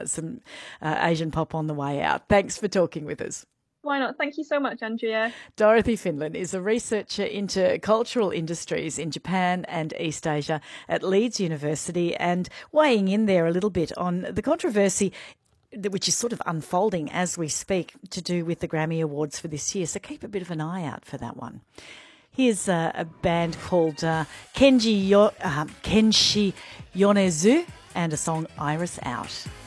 some Asian pop on the way out. Thanks for talking with us. Why not? Thank you so much, Andrea. Dorothy Finlan is a researcher into cultural industries in Japan and East Asia at Leeds University, and weighing in there a little bit on the controversy which is sort of unfolding as we speak, to do with the Grammy Awards for this year. So keep a bit of an eye out for that one. Here's a band called Kenshi Yonezu and a song Iris Out.